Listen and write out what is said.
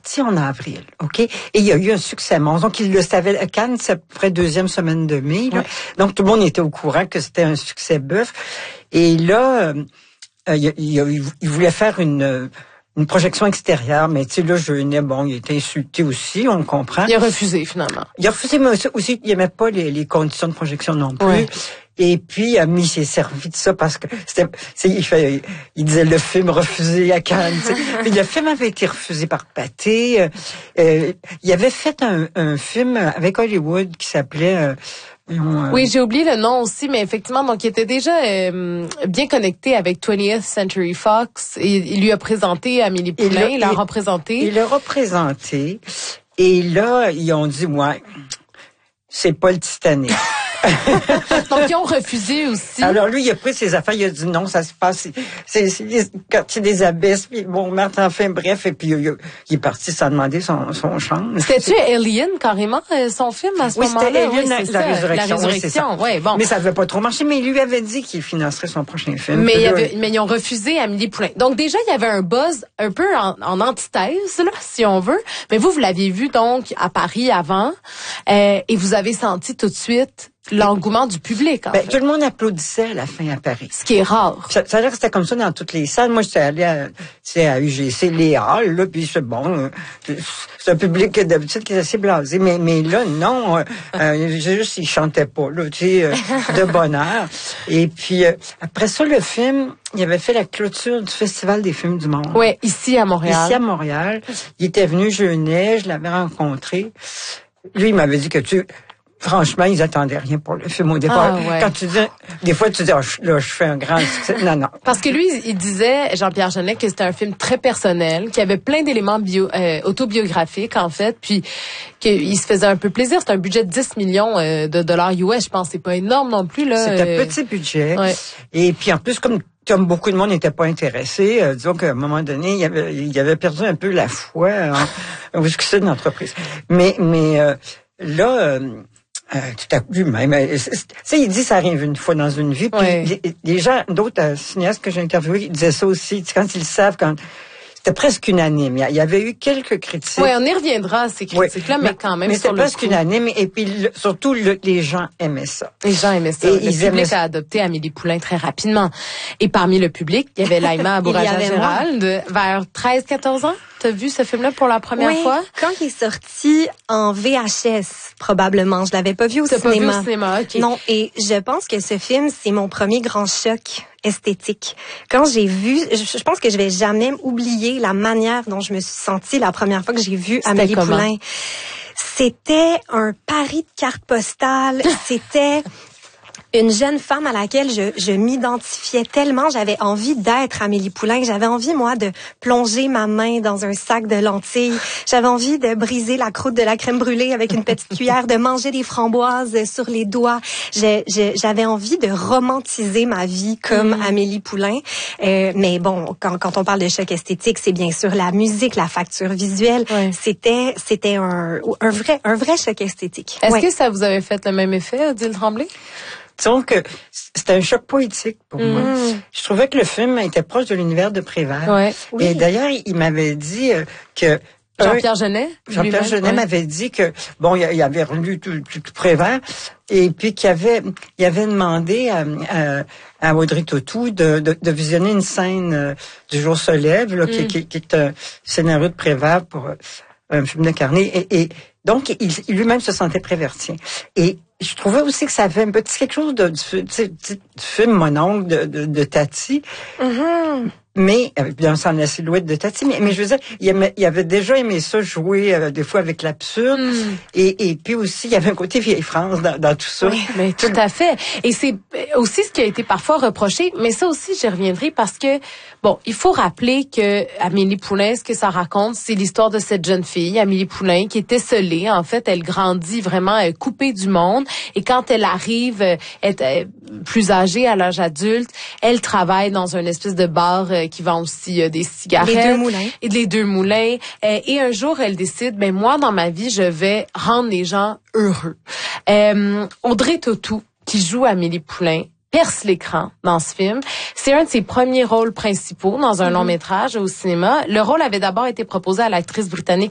sorti en avril, OK? Et il y a eu un succès monstre. Donc, il le savait. À Cannes, c'est à peu près deuxième semaine de mai. Là. Ouais. Donc, tout le monde était au courant que c'était un succès bœuf. Et là, il voulait faire une projection extérieure, mais tu sais, là, Jeunet, bon, il était insulté aussi, on le comprend. Il a refusé, finalement. Il a refusé, mais aussi, il aimait pas les conditions de projection non plus. Ouais. Et puis, il s'est servi de ça parce que il disait le film refusé à Cannes. Puis le film avait été refusé par Pathé. Il avait fait un film avec Hollywood qui s'appelait... Oui, j'ai oublié le nom aussi, mais effectivement, donc il était déjà bien connecté avec 20th Century Fox et il lui a présenté Amélie Poulain, il l'a représenté. Il l'a représenté et là, ils ont dit, ouais, c'est pas le Titanic. Donc, ils ont refusé aussi. Alors, lui, il a pris ses affaires, il a dit non, ça se passe, c'est les quartiers des abysses, puis bon, enfin, bref, et puis il est parti sans demander son chance. C'était-tu Alien, carrément, son film, à ce moment-là? C'était Alien, oui, la résurrection. La résurrection, oui, bon. Mais ça devait pas trop marcher, mais il lui avait dit qu'il financerait son prochain film. Mais ils ont refusé Amélie Poulain. Donc, déjà, il y avait un buzz un peu en antithèse, là, si on veut. Mais vous l'aviez vu, donc, à Paris avant, et vous avez senti tout de suite l'engouement du public. Tout le monde applaudissait à la fin à Paris. Ce qui est rare. Ça a l'air que c'était comme ça dans toutes les salles. Moi, j'étais allée à UGC, les halles, là, puis c'est bon. C'est un public d'habitude qui est assez blasé. Mais là, non. Juste, ils chantaient pas, là, tu sais, de bonheur. Et puis, après ça, le film, il avait fait la clôture du Festival des films du monde. Oui, ici à Montréal. Ici à Montréal. Il était venu Jeunet, je l'avais rencontré. Lui, il m'avait dit que franchement, ils attendaient rien pour le film au départ. Ah, ouais. Quand tu dis, des fois, tu dis, là, je fais un grand succès. Non. Parce que lui, il disait, Jean-Pierre Jeunet, que c'était un film très personnel, qui avait plein d'éléments autobiographiques, en fait, puis qu'il se faisait un peu plaisir. C'est un budget de 10 millions de dollars US, je pense. C'est pas énorme non plus, là. C'est un petit budget. Ouais. Et puis, en plus, comme beaucoup de monde n'était pas intéressé, disons qu'à un moment donné, il avait perdu un peu la foi au succès de l'entreprise. Mais là, tout à coup, lui-même, tu sais, il dit ça arrive une fois dans une vie. Puis les gens, d'autres cinéastes que j'ai interviewés, ils disaient ça aussi. Quand ils savent, c'était presque unanime. Il y avait eu quelques critiques. Oui, on y reviendra à ces critiques-là, mais quand même. Mais c'était presque unanime. Et puis, surtout, les gens aimaient ça. Les gens aimaient ça. Et le public a adopté Amélie Poulain très rapidement. Et parmi le public, il y avait Laïma Abouraja-Gérald, vers 13-14 ans. T'as vu ce film-là pour la première fois? Quand il est sorti en VHS, probablement. Je l'avais pas vu au cinéma. Pas vu au cinéma, OK. Non, et je pense que ce film, c'est mon premier grand choc esthétique. Quand j'ai vu, je pense que je vais jamais oublier la manière dont je me suis sentie la première fois que j'ai vu Amélie Poulain. C'était un pari de carte postale. C'était une jeune femme à laquelle je m'identifiais tellement. J'avais envie d'être Amélie Poulain. J'avais envie, moi, de plonger ma main dans un sac de lentilles. J'avais envie de briser la croûte de la crème brûlée avec une petite cuillère, de manger des framboises sur les doigts. J'avais envie de romantiser ma vie comme Amélie Poulain. Mais bon, quand on parle de choc esthétique, c'est bien sûr la musique, la facture visuelle. Ouais. C'était un vrai choc esthétique. Est-ce que ça vous avait fait le même effet, Odile Tremblay? Disons que c'était un choc poétique pour moi. Je trouvais que le film était proche de l'univers de Prévert. Ouais. Oui. Et d'ailleurs, il m'avait dit que... Jean-Pierre Jeunet? Jean-Pierre Jeunet m'avait dit que, bon, il avait relu tout Prévert, et puis qu'il avait demandé à Audrey Tautou de visionner une scène du jour se lève, là, qui est un scénario de Prévert pour un film de Carnet, et donc, il lui-même se sentait prévertien. Et je trouvais aussi que ça avait un petit quelque chose du film Mon oncle de Tati. Mais, dans la silhouette de Tati, mais je veux dire, il avait déjà aimé ça, jouer des fois avec l'absurde. Et puis aussi, il y avait un côté vieille France dans tout ça. Oui, mais tout à fait. Et c'est aussi ce qui a été parfois reproché, mais ça aussi, j'y reviendrai parce que, bon, il faut rappeler que Amélie Poulain, ce que ça raconte, c'est l'histoire de cette jeune fille, Amélie Poulain, qui est esseulée. En fait, elle grandit vraiment coupée du monde. Et quand elle arrive, être plus âgée, à l'âge adulte, elle travaille dans une espèce de bar qui vend aussi des cigarettes. Les Deux Moulins. Et les Deux Moulins. Et un jour, elle décide, ben moi, dans ma vie, je vais rendre les gens heureux. Audrey Tautou, qui joue Amélie Poulain, perce l'écran dans ce film. C'est un de ses premiers rôles principaux dans un long métrage au cinéma. Le rôle avait d'abord été proposé à l'actrice britannique